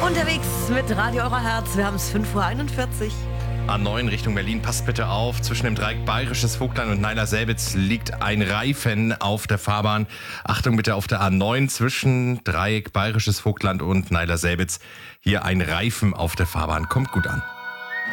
Unterwegs mit Radio Eurer Herz. Wir haben es 5:41 Uhr. A9 Richtung Berlin, passt bitte auf. Zwischen dem Dreieck Bayerisches Vogtland und Neiler-Selbitz liegt ein Reifen auf der Fahrbahn. Achtung bitte auf der A9 zwischen Dreieck Bayerisches Vogtland und Neiler-Selbitz. Hier ein Reifen auf der Fahrbahn. Kommt gut an.